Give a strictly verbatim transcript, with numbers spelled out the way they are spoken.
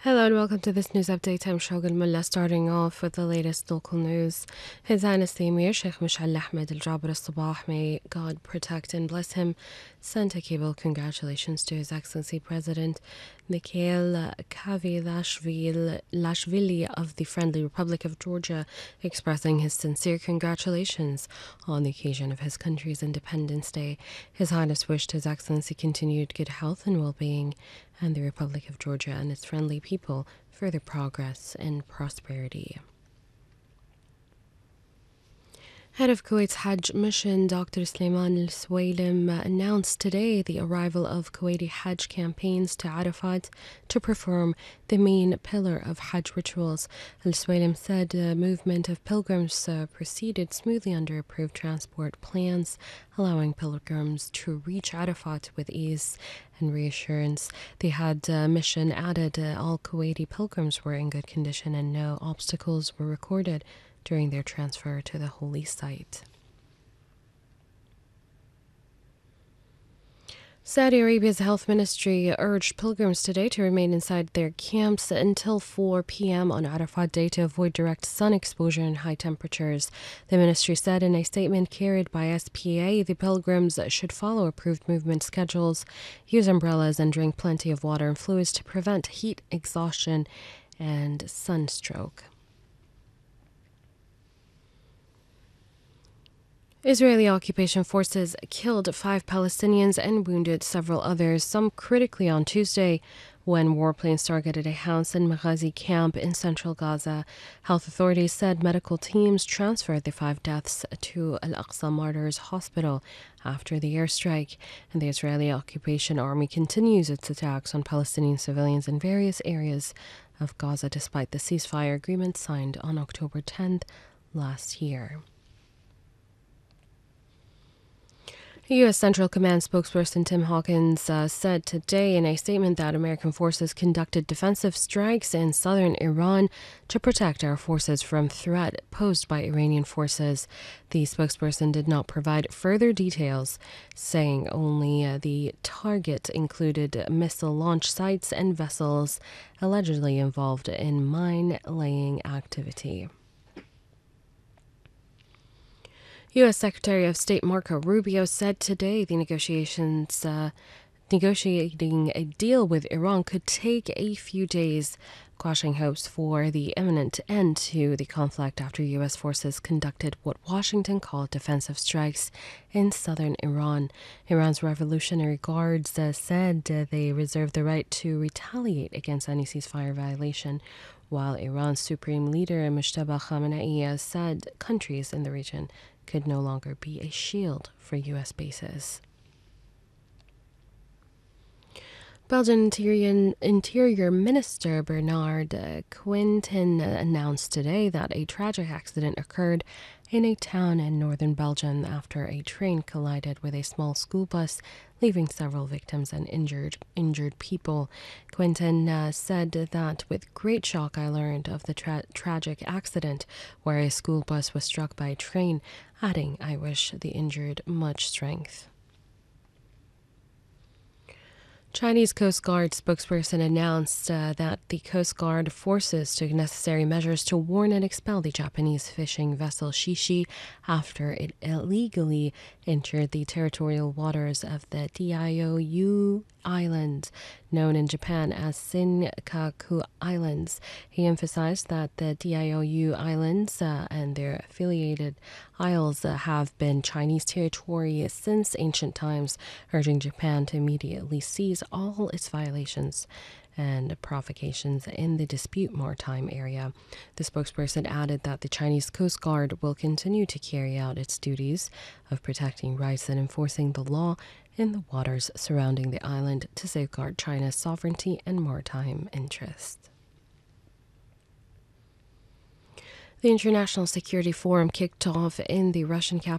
Hello and welcome to this news update. I'm Shogun Mullah, starting off with the latest local news. His Highness the Emir Sheikh Mashal Ahmed Al Jaber Al Sabah, may God protect and bless him, sent a cable congratulations to His Excellency President Mikhail Kavilashvili of the Friendly Republic of Georgia, expressing his sincere congratulations on the occasion of his country's Independence Day. His Highness wished His Excellency continued good health and well-being, and the Republic of Georgia and its friendly people further progress and prosperity. Head of Kuwait's Hajj mission, Doctor Sulaiman Al Suwailim, announced today the arrival of Kuwaiti Hajj campaigns to Arafat to perform the main pillar of Hajj rituals. Al Suwailim said the movement of pilgrims uh, proceeded smoothly under approved transport plans, allowing pilgrims to reach Arafat with ease and reassurance. The Hajj uh, mission added uh, all Kuwaiti pilgrims were in good condition and no obstacles were recorded during their transfer to the holy site. Saudi Arabia's health ministry urged pilgrims today to remain inside their camps until four p.m. on Arafat Day to avoid direct sun exposure and high temperatures. The ministry said in a statement carried by S P A, the pilgrims should follow approved movement schedules, use umbrellas, and drink plenty of water and fluids to prevent heat exhaustion and sunstroke. Israeli occupation forces killed five Palestinians and wounded several others, some critically on Tuesday, when warplanes targeted a house in Maghazi camp in central Gaza. Health authorities said medical teams transferred the five deaths to Al-Aqsa Martyrs Hospital after the airstrike, and the Israeli occupation army continues its attacks on Palestinian civilians in various areas of Gaza despite the ceasefire agreement signed on October tenth last year. U S Central Command spokesperson Tim Hawkins uh, said today in a statement that American forces conducted defensive strikes in southern Iran to protect our forces from threat posed by Iranian forces. The spokesperson did not provide further details, saying only uh, the target included missile launch sites and vessels allegedly involved in mine-laying activity. U S Secretary of State Marco Rubio said today the negotiations uh, negotiating a deal with Iran could take a few days, quashing hopes for the imminent end to the conflict after U S forces conducted what Washington called defensive strikes in southern Iran. Iran's Revolutionary Guards uh, said uh, they reserve the right to retaliate against any ceasefire violation, while Iran's Supreme Leader Mojtaba Khamenei said countries in the region could no longer be a shield for U S bases. Belgian Interior, Interior Minister Bernard uh, Quinten announced today that a tragic accident occurred in a town in northern Belgium after a train collided with a small school bus, leaving several victims and injured injured people. Quinten uh, said that with great shock I learned of the tra- tragic accident where a school bus was struck by a train, adding, I wish the injured much strength. Chinese Coast Guard spokesperson announced uh, that the Coast Guard forces took necessary measures to warn and expel the Japanese fishing vessel Shishi after it illegally entered the territorial waters of the Diaoyu Islands, known in Japan as Senkaku Islands. He emphasized that the Diaoyu Islands uh, and their affiliated isles uh, have been Chinese territory since ancient times, urging Japan to immediately seize all its violations and provocations in the dispute maritime area. The spokesperson added that the Chinese Coast Guard will continue to carry out its duties of protecting rights and enforcing the law in the waters surrounding the island to safeguard China's sovereignty and maritime interests. The International Security Forum kicked off in the Russian capital